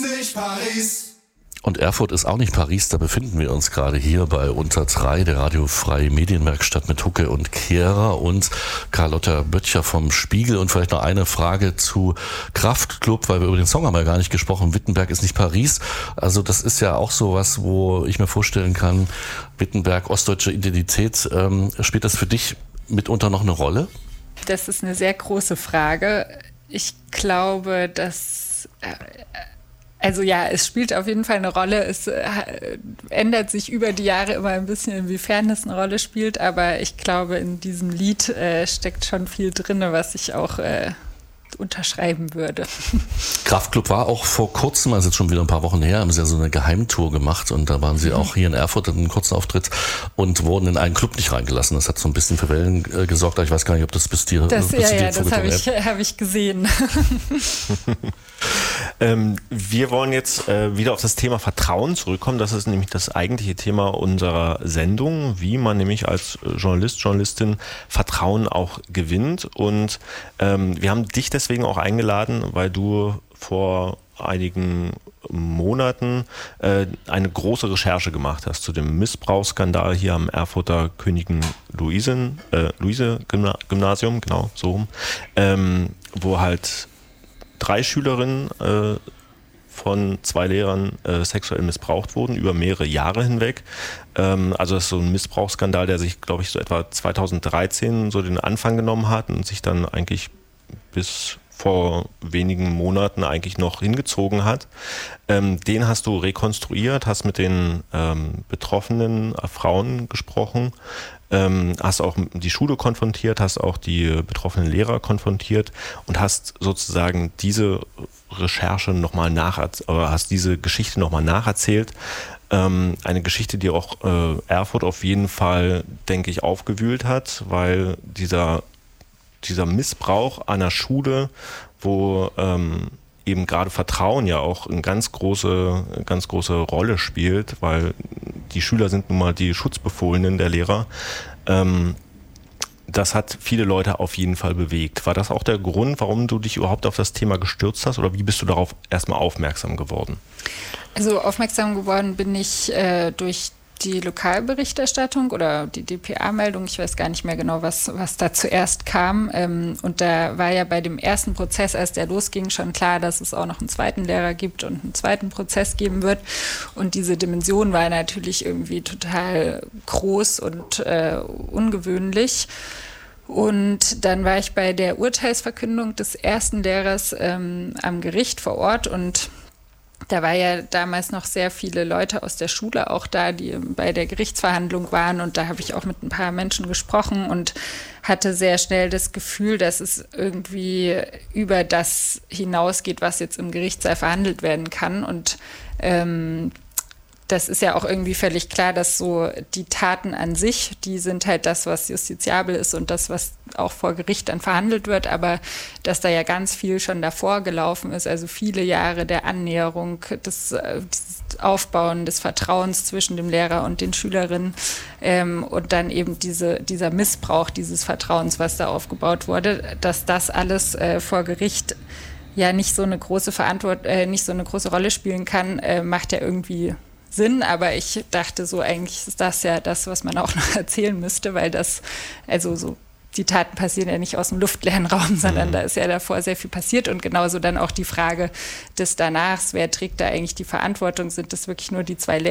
nicht Paris. Und Erfurt ist auch nicht Paris, da befinden wir uns gerade hier bei Unter 3, der radiofreie Medienwerkstatt mit Hucke und Kehrer und Carlotta Böttcher vom Spiegel. Und vielleicht noch eine Frage zu Kraftklub, weil wir über den Song haben ja gar nicht gesprochen. Wittenberg ist nicht Paris. Also das ist ja auch sowas, wo ich mir vorstellen kann, Wittenberg, ostdeutsche Identität, spielt das für dich mitunter noch eine Rolle? Das ist eine sehr große Frage. Ich glaube, dass... Also ja, es spielt auf jeden Fall eine Rolle. Es ändert sich über die Jahre immer ein bisschen, inwiefern es eine Rolle spielt. Aber ich glaube, in diesem Lied steckt schon viel drin, was ich auch unterschreiben würde. Kraftklub war auch vor kurzem, also jetzt schon wieder ein paar Wochen her, haben sie ja so eine Geheimtour gemacht und da waren sie auch hier in Erfurt in einem kurzen Auftritt und wurden in einen Club nicht reingelassen. Das hat so ein bisschen für Wellen gesorgt, aber ich weiß gar nicht, ob das bis dir das habe ich gesehen. Wir wollen jetzt wieder auf das Thema Vertrauen zurückkommen. Das ist nämlich das eigentliche Thema unserer Sendung, wie man nämlich als Journalist, Journalistin Vertrauen auch gewinnt. Und wir haben dich deswegen auch eingeladen, weil du vor einigen Monaten eine große Recherche gemacht hast zu dem Missbrauchsskandal hier am Erfurter Königin-Luise-Gymnasium, genau so rum, wo halt 3 Schülerinnen von 2 Lehrern sexuell missbraucht wurden, über mehrere Jahre hinweg. Also das ist so ein Missbrauchsskandal, der sich, glaube ich, so etwa 2013 so den Anfang genommen hat und sich dann eigentlich bis vor wenigen Monaten eigentlich noch hingezogen hat. Den hast du rekonstruiert, hast mit den betroffenen Frauen gesprochen, hast auch die Schule konfrontiert, hast auch die betroffenen Lehrer konfrontiert und hast sozusagen diese Recherche hast diese Geschichte nochmal nacherzählt. Eine Geschichte, die auch Erfurt auf jeden Fall, denke ich, aufgewühlt hat, weil dieser Missbrauch an der Schule, wo eben gerade Vertrauen ja auch eine ganz große Rolle spielt, weil die Schüler sind nun mal die Schutzbefohlenen der Lehrer. Das hat viele Leute auf jeden Fall bewegt. War das auch der Grund, warum du dich überhaupt auf das Thema gestürzt hast oder wie bist du darauf erstmal aufmerksam geworden? Also aufmerksam geworden bin ich durch die Lokalberichterstattung oder die dpa-Meldung, ich weiß gar nicht mehr genau, was da zuerst kam. Und da war ja bei dem ersten Prozess, als der losging, schon klar, dass es auch noch einen zweiten Lehrer gibt und einen zweiten Prozess geben wird. Und diese Dimension war natürlich irgendwie total groß und ungewöhnlich. Und dann war ich bei der Urteilsverkündung des ersten Lehrers am Gericht vor Ort und da war ja damals noch sehr viele Leute aus der Schule auch da, die bei der Gerichtsverhandlung waren und da habe ich auch mit ein paar Menschen gesprochen und hatte sehr schnell das Gefühl, dass es irgendwie über das hinausgeht, was jetzt im Gerichtssaal verhandelt werden kann und das ist ja auch irgendwie völlig klar, dass so die Taten an sich, die sind halt das, was justiziabel ist und das, was auch vor Gericht dann verhandelt wird, aber dass da ja ganz viel schon davor gelaufen ist, also viele Jahre der Annäherung, des Aufbauen des Vertrauens zwischen dem Lehrer und den Schülerinnen und dann eben dieser Missbrauch dieses Vertrauens, was da aufgebaut wurde, dass das alles vor Gericht ja nicht so eine große nicht so eine große Rolle spielen kann, macht ja irgendwie Sinn, aber ich dachte so, eigentlich ist das ja das, was man auch noch erzählen müsste, weil die Taten passieren ja nicht aus dem luftleeren Raum, sondern da ist ja davor sehr viel passiert und genauso dann auch die Frage des Danachs, wer trägt da eigentlich die Verantwortung, sind das wirklich nur die 2 Lehrer